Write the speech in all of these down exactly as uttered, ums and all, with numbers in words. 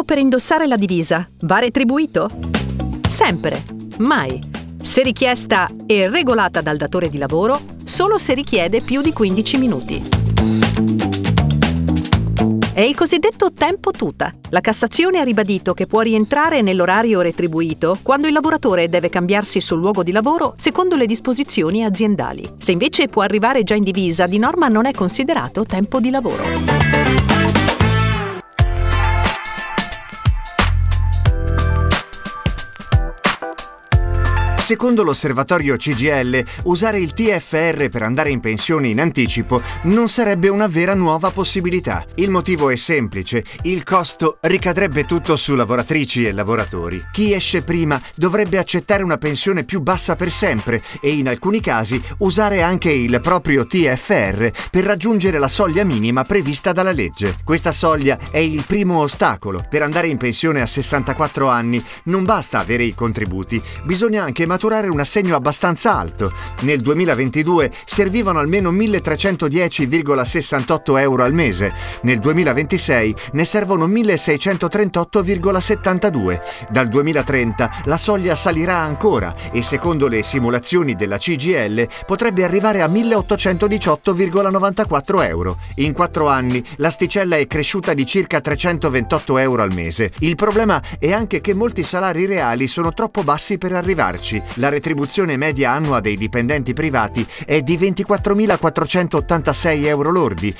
per indossare la divisa va retribuito? Sempre, mai. Se richiesta e regolata dal datore di lavoro, solo se richiede più di quindici minuti. È il cosiddetto tempo tuta. La Cassazione ha ribadito che può rientrare nell'orario retribuito quando il lavoratore deve cambiarsi sul luogo di lavoro secondo le disposizioni aziendali. Se invece può arrivare già in divisa, di norma non è considerato tempo di lavoro. Secondo l'osservatorio C G I L, usare il T F R per andare in pensione in anticipo non sarebbe una vera nuova possibilità. Il motivo è semplice: il costo ricadrebbe tutto su lavoratrici e lavoratori. Chi esce prima dovrebbe accettare una pensione più bassa per sempre e in alcuni casi usare anche il proprio T F R per raggiungere la soglia minima prevista dalla legge. Questa soglia è il primo ostacolo. Per andare in pensione a sessantaquattro anni non basta avere i contributi, bisogna anche maturare un assegno abbastanza alto. Nel duemilaventidue servivano almeno milletrecentodieci virgola sessantotto euro al mese, nel duemilaventisei ne servono milleseicentotrentotto virgola settantadue. Dal duemilatrenta la soglia salirà ancora e secondo le simulazioni della C G I L potrebbe arrivare a milleottocentodiciotto virgola novantaquattro euro. In quattro anni l'asticella è cresciuta di circa trecentoventotto euro al mese. Il problema è anche che molti salari reali sono troppo bassi per arrivarci. La retribuzione media annua dei dipendenti privati è di ventiquattromilaquattrocentottantasei euro lordi,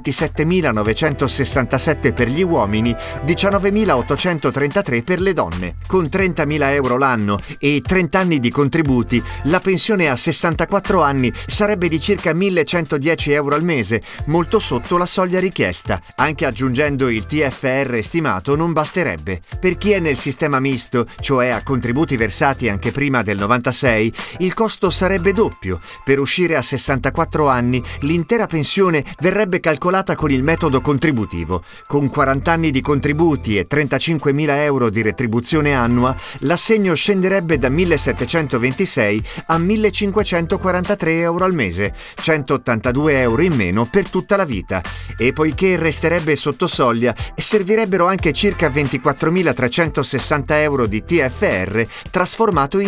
ventisettemilanovecentossessantasette per gli uomini, diciannovemilaottocentotrentatré per le donne. Con trentamila euro l'anno e trenta anni di contributi, la pensione a sessantaquattro anni sarebbe di circa millecentodieci euro al mese, molto sotto la soglia richiesta. Anche aggiungendo il T F R stimato non basterebbe. Per chi è nel sistema misto, cioè a contributi versati anche prima del novantasei, il costo sarebbe doppio. Per uscire a sessantaquattro anni, l'intera pensione verrebbe calcolata con il metodo contributivo. Con quaranta anni di contributi e trentacinquemila euro di retribuzione annua, l'assegno scenderebbe da millesettecentoventisei a millecinquecentoquarantatré euro al mese, centottantadue euro in meno per tutta la vita. E poiché resterebbe sotto soglia, servirebbero anche circa ventiquattromilatrecentosessanta euro di T F R trasformato in